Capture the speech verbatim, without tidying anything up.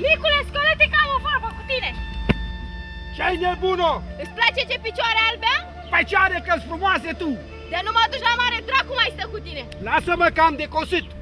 Micule, scolă-te că am o vorbă cu tine! Ce-ai nebună? Îți place ce picioare albe am? Păi ce are că-s frumoase tu? De nu mă duci la mare, dracu mai stă cu tine! Lasă-mă că am de cosit.